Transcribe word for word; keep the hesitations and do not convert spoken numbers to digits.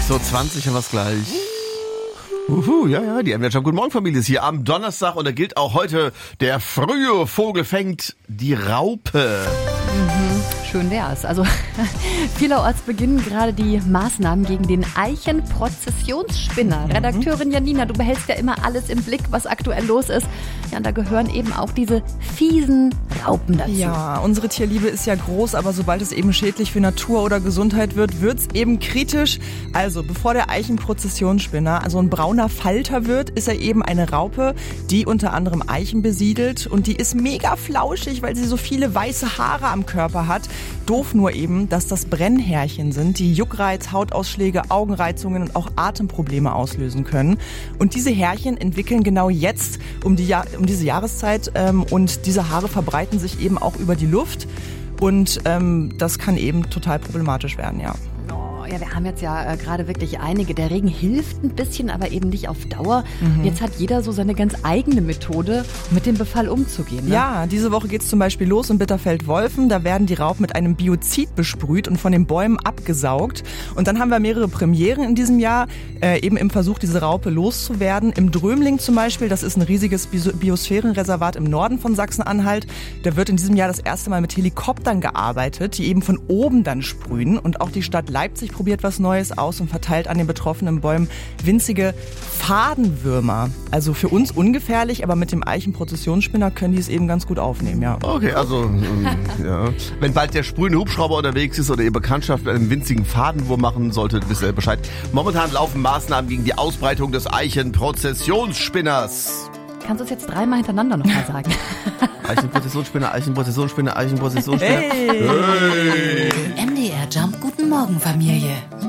sechs Uhr zwanzig haben wir es gleich. Uhu, ja, ja, die M W Jump Guten Morgen Familie ist hier am Donnerstag und da gilt auch heute, der frühe Vogel fängt die Raupe. Mhm, schön wär's. Also vielerorts beginnen gerade die Maßnahmen gegen den Eichenprozessionsspinner. Mhm. Redakteurin Janina, du behältst ja immer alles im Blick, was aktuell los ist. Ja, und da gehören eben auch diese fiesen Raupen dazu. Ja, unsere Tierliebe ist ja groß, aber sobald es eben schädlich für Natur oder Gesundheit wird, wird's eben kritisch. Also, bevor der Eichenprozessionsspinner also ein brauner Falter wird, ist er eben eine Raupe, die unter anderem Eichen besiedelt und die ist mega flauschig, weil sie so viele weiße Haare am Körper hat. Doof nur eben, dass das Brennhärchen sind, die Juckreiz, Hautausschläge, Augenreizungen und auch Atemprobleme auslösen können. Und diese Härchen entwickeln genau jetzt um, die ja- um diese Jahreszeit ähm, und diese Haare verbreiten sich eben auch über die Luft und ähm, das kann eben total problematisch werden, ja. Ja, wir haben jetzt ja äh, gerade wirklich einige. Der Regen hilft ein bisschen, aber eben nicht auf Dauer. Mhm. Jetzt hat jeder so seine ganz eigene Methode, mit dem Befall umzugehen. Ne? Ja, diese Woche geht's zum Beispiel los in Bitterfeld-Wolfen. Da werden die Raupen mit einem Biozid besprüht und von den Bäumen abgesaugt. Und dann haben wir mehrere Premieren in diesem Jahr, äh, eben im Versuch, diese Raupe loszuwerden. Im Drömling zum Beispiel, das ist ein riesiges Biosphärenreservat im Norden von Sachsen-Anhalt. Da wird in diesem Jahr das erste Mal mit Helikoptern gearbeitet, die eben von oben dann sprühen. Und auch die Stadt Leipzig probiert was Neues aus und verteilt an den betroffenen Bäumen winzige Fadenwürmer. Also für uns ungefährlich, aber mit dem Eichenprozessionsspinner können die es eben ganz gut aufnehmen, ja. Okay, also, ähm, ja. Wenn bald der sprühende Hubschrauber unterwegs ist oder ihr Bekanntschaft mit einem winzigen Fadenwurm machen solltet, wisst ihr Bescheid. Momentan laufen Maßnahmen gegen die Ausbreitung des Eichenprozessionsspinners. Kannst du es jetzt dreimal hintereinander nochmal sagen? Eichenprozessionsspinner, Eichenprozessionsspinner, Eichenprozessionsspinner. Hey! Hey! M D R Jump Guten Morgen Familie